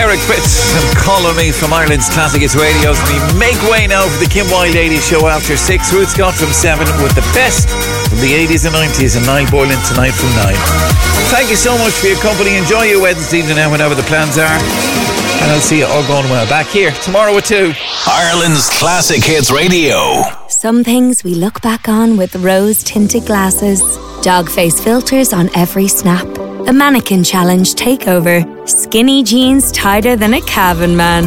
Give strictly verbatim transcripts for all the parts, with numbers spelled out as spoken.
Eric Fitz and Call Me from Ireland's Classic Hits Radios. We make way now for the Kim Wilde eighties show after six. Ruth Scott from seven with the best from the eighties and nineties, and Niall Boylan tonight from nine. Thank you so much for your company. Enjoy your Wednesday evening now, whenever the plans are. And I'll see you all going well back here tomorrow at two. Ireland's Classic Hits Radio. Some things we look back on with rose-tinted glasses. Dog face filters on every snap. The mannequin challenge takeover. Skinny jeans tighter than a Cavan man.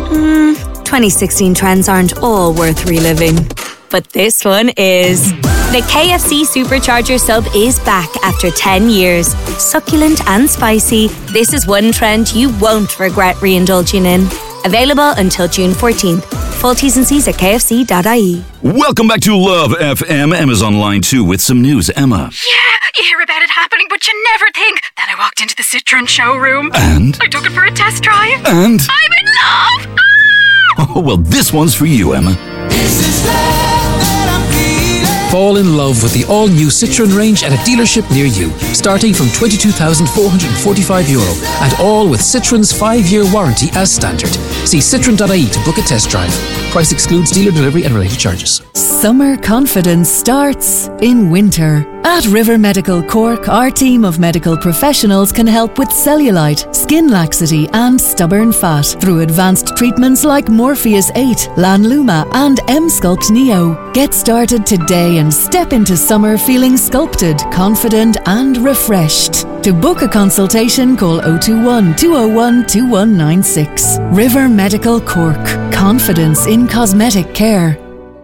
Hmm, twenty sixteen trends aren't all worth reliving. But this one is. The K F C Supercharger sub is back after ten years. Succulent and spicy, this is one trend you won't regret re-indulging in. Available until June fourteenth. Full T's and C's at k f c dot i e. Welcome back to Love F M. Emma's on line two with some news. Emma. Yeah, you hear about it happening, but you never think that I walked into the Citroen showroom. And? I took it for a test drive. And? I'm in love! Oh, well, this one's for you, Emma. This is love that I'm feeling. Fall in love with the all-new Citroen range at a dealership near you, starting from twenty-two thousand four hundred forty-five euro, and all with Citroen's five-year warranty as standard. See citroen dot i e to book a test drive. Price excludes dealer delivery and related charges. Summer confidence starts in winter. At River Medical Cork, our team of medical professionals can help with cellulite, skin laxity and stubborn fat through advanced treatments like Morpheus eight, Lanluma and M-Sculpt Neo. Get started today and step into summer feeling sculpted, confident and refreshed. To book a consultation, call oh two one, two oh one, two one nine six. River Medical Cork. Confidence in cosmetic care.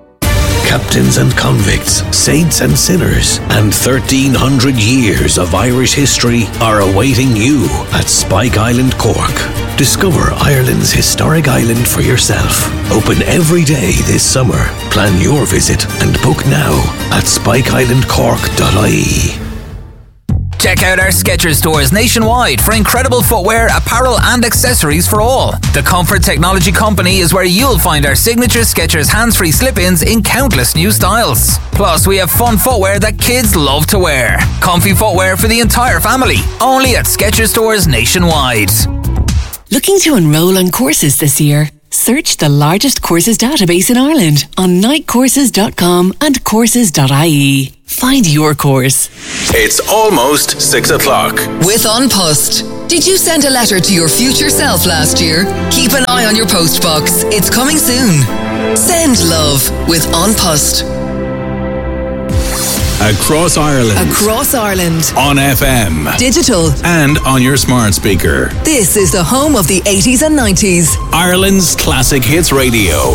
Captains and convicts, saints and sinners, and thirteen hundred years of Irish history are awaiting you at Spike Island, Cork. Discover Ireland's historic island for yourself. Open every day this summer. Plan your visit and book now at spike island cork dot i e. Check out our Skechers stores nationwide for incredible footwear, apparel and accessories for all. The Comfort Technology Company is where you'll find our signature Skechers hands-free slip-ins in countless new styles. Plus, we have fun footwear that kids love to wear. Comfy footwear for the entire family. Only at Skechers stores nationwide. Looking to enrol on courses this year? Search the largest courses database in Ireland on night courses dot com and courses dot i e. Find your course. It's almost six o'clock. With An Post. Did you send a letter to your future self last year? Keep an eye on your post box. It's coming soon. Send love with An Post. Across Ireland. Across Ireland. On F M. Digital. And on your smart speaker. This is the home of the eighties and nineties. Ireland's Classic Hits Radio.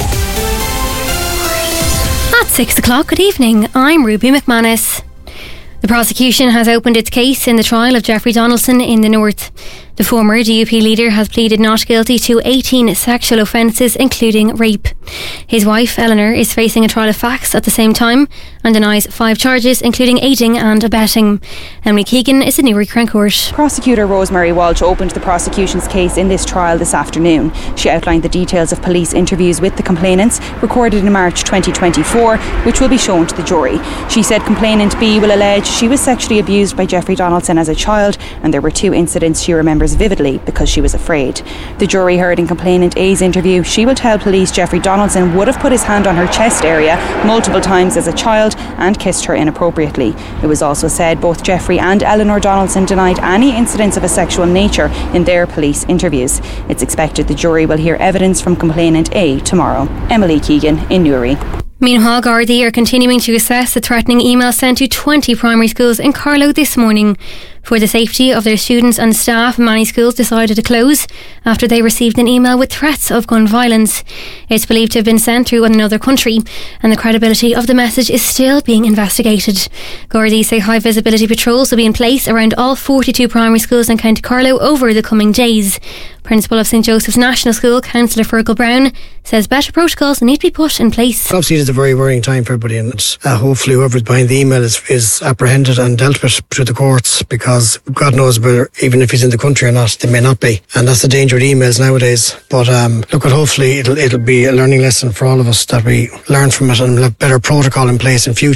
At six o'clock, good evening. I'm Ruby McManus. The prosecution has opened its case in the trial of Jeffrey Donaldson in the North. The former D U P leader has pleaded not guilty to eighteen sexual offences, including rape. His wife, Eleanor, is facing a trial of facts at the same time and denies five charges, including aiding and abetting. Emily Keegan is in Newry Crown Court. Prosecutor Rosemary Walsh opened the prosecution's case in this trial this afternoon. She outlined the details of police interviews with the complainants, recorded in March twenty twenty-four, which will be shown to the jury. She said complainant B will allege she was sexually abused by Jeffrey Donaldson as a child, and there were two incidents she remembers vividly because she was afraid. The jury heard in complainant A's interview she will tell police Jeffrey Donaldson would have put his hand on her chest area multiple times as a child and kissed her inappropriately. It was also said both Jeffrey and Eleanor Donaldson denied any incidents of a sexual nature in their police interviews. It's expected the jury will hear evidence from complainant A tomorrow. Emily Keegan in Newry. Meanwhile, Gardaí are continuing to assess the threatening email sent to twenty primary schools in Carlow this morning. For the safety of their students and staff, many schools decided to close after they received an email with threats of gun violence. It's believed to have been sent through another country, and the credibility of the message is still being investigated. Gardaí say high visibility patrols will be in place around all forty-two primary schools in County Carlow over the coming days. Principal of St Joseph's National School, Councillor Fergal Brown, says better protocols need to be put in place. Obviously, it's a very worrying time for everybody, and uh, hopefully whoever's behind the email is, is apprehended and dealt with through the courts, because God knows whether, even if he's in the country or not, they may not be. And that's the danger with emails nowadays. But um, look, hopefully it'll, it'll be a learning lesson for all of us, that we learn from it and have better protocol in place in future.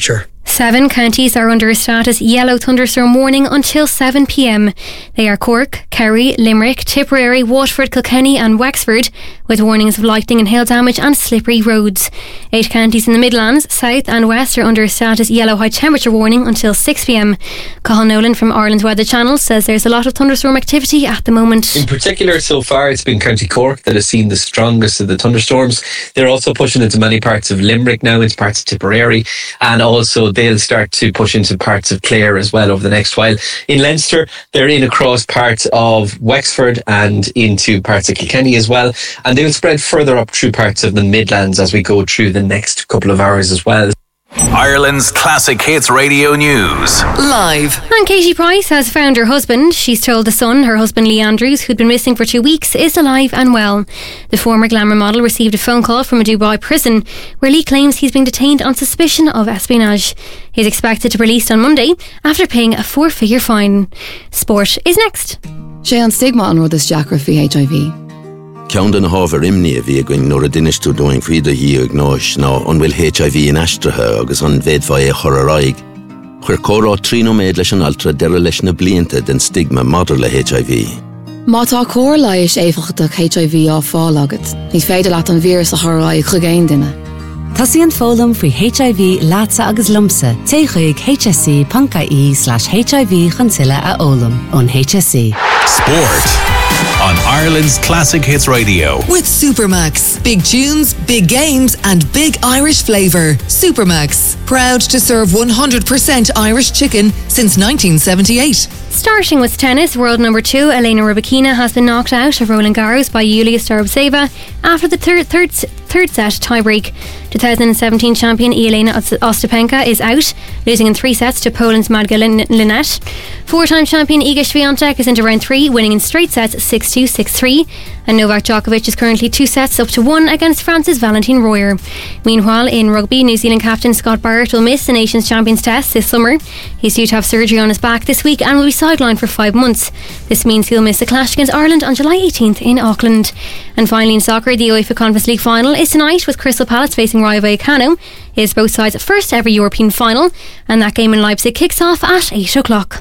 Seven counties are under a status yellow thunderstorm warning until seven p.m. They are Cork, Kerry, Limerick, Tipperary, Waterford, Kilkenny and Wexford, with warnings of lightning and hail damage and slippery roads. Eight counties in the Midlands, South and West are under a status yellow high temperature warning until six p.m. Cathal Nolan from Ireland's Weather Channel says there's a lot of thunderstorm activity at the moment. In particular, so far it's been County Cork that has seen the strongest of the thunderstorms. They're also pushing into many parts of Limerick now, into parts of Tipperary, and also they'll start to push into parts of Clare as well over the next while. In Leinster, they're in across parts of Wexford and into parts of Kilkenny as well, and they'll spread further up through parts of the Midlands as we go through the next couple of hours as well. Ireland's Classic Hits Radio News. Live. And Katie Price has found her husband. She's told The Sun her husband Lee Andrews, who'd been missing for two weeks, is alive and well. The former glamour model received a phone call from a Dubai prison where Lee claims he's being detained on suspicion of espionage. He's expected to be released on Monday after paying a four-figure fine. Sport is next. Sé an stigma an rud is deacra faoi H I V. Ceann den hábhar imní a bhí going nuair a duine tú doing faoide hí ag náis ná an bhfuil H I V in aistrithe agus an bhéadmha é chur ar aghaidh. Chuir córá trí nóiméad leis an altra deire leis na blianta den stigma madidir le H I V. Má tá cór leighis éifeachtach H I V á fáil agat, ní féidir leat an vírus a chur ar aghaidh chu géin duine. Tásíonn fólam faoi H I V lása agus lumsa. Té chuig h s c dot i e slash H I V chuntuile a ólam on H S C. Sport on Ireland's Classic Hits Radio. With Supermax. Big tunes, big games and big Irish flavour. Supermax. Proud to serve one hundred percent Irish chicken since nineteen seventy-eight. Starting with tennis, world number two Elena Rybakina has been knocked out of Roland Garros by Yulia Starobtseva after the third third third set tiebreak. twenty seventeen champion Elena Ostapenko is out, losing in three sets to Poland's Magda Linette. Four-time champion Iga Swiatek is into round three, winning in straight sets six two, six three. And Novak Djokovic is currently two sets up to one against France's Valentin Royer. Meanwhile, in rugby, New Zealand captain Scott Barrett will miss the Nations Champions Test this summer. He's due to have surgery on his back this week and will be sidelined for five months. This means he'll miss the clash against Ireland on July eighteenth in Auckland. And finally in soccer, the UEFA Conference League final is tonight with Crystal Palace facing Rayo Vallecano. It's both sides' first ever European final, and that game in Leipzig kicks off at eight o'clock.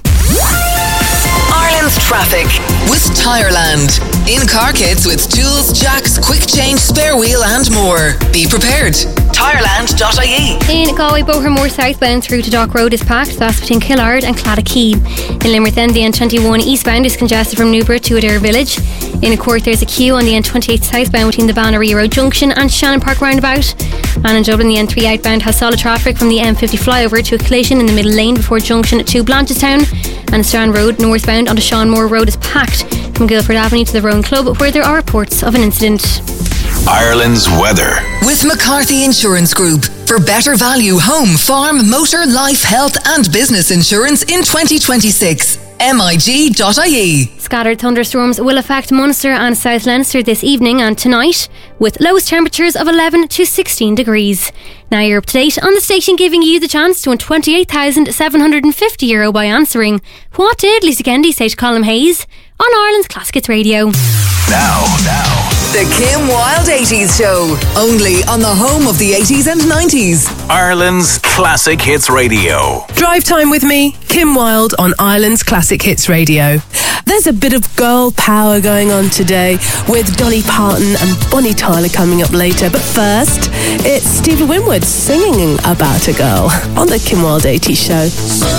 Ireland's traffic with Tireland. In-car kits with tools, jacks, quick change, spare wheel and more. Be prepared. Tireland dot I E. In Galway, Bohermore southbound through to Dock Road is packed. That's between Killard and Claddagh. In Limerick then, the N twenty-one eastbound is congested from Newborough to Adair Village. In Cork there's a queue on the N twenty-eight southbound between the Bannery Road Junction and Shannon Park roundabout. And in Dublin, the N three outbound has solid traffic from the M fifty flyover to a collision in the middle lane before junction to Blanchardstown. And Strand Road northbound onto Sean Moore Road is packed from Guildford Avenue to the Rowan Club, where there are reports of an incident. Ireland's weather with McCarthy Insurance Group for better value home, farm, motor, life, health and business insurance in twenty twenty-six. M I G dot I E. Scattered thunderstorms will affect Munster and South Leinster this evening and tonight, with lowest temperatures of eleven to sixteen degrees. Now you're up to date on the station, giving you the chance to win twenty-eight thousand seven hundred fifty euro by answering what did Lisa Gendy say to Colm Hayes on Ireland's Classic Hits Radio. Now, now. The Kim Wilde eighties Show, only on the home of the eighties and nineties. Ireland's Classic Hits Radio. Drive time with me, Kim Wilde on Ireland's Classic Hits Radio. There's a bit of girl power going on today with Dolly Parton and Bonnie Tyler coming up later. But first, it's Stevie Winwood singing about a girl on the Kim Wilde eighties Show.